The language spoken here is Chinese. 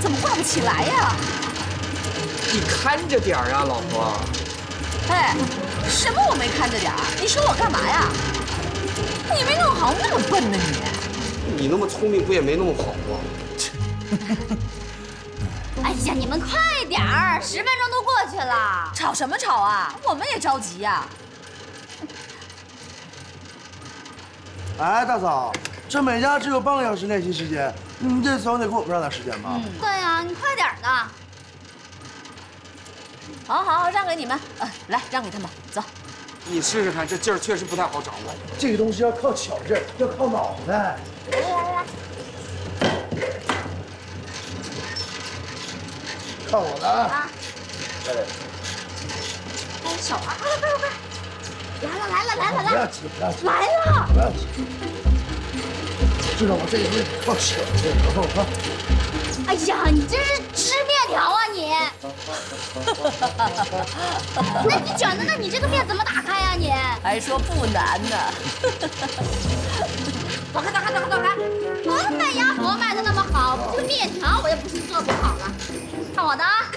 怎么挂不起来呀？ 你看着点儿啊，老婆。 哎，什么我没看着点儿？你说我干嘛呀？你没弄好，那么笨呢你？ 你那么聪明，不也没弄好吗？ 哎呀，你们快点儿，10分钟都过去了。 吵什么吵啊？我们也着急呀。 哎，大嫂，这每家只有半个小时练习时间，你这总得给我们让点时间吧？ 对呀，你快点儿的。 好好，让给你们。来，让给他们，走。 你试试看，这劲儿确实不太好掌握。 这个东西要靠巧劲儿，要靠脑袋。 来， 看我的啊！ 哎，手啊，快！来了！ 不要急，不要急， 来了！ 不要急。知道吗？这个东西靠巧劲儿，然后啊。 哎呀，你这是吃面条啊你！那你卷的，那你这个面怎么打开呀你？ 还说不难呢。 走开！我买呀，我买的那么好，这个面条我也不是做不好了。看我的啊！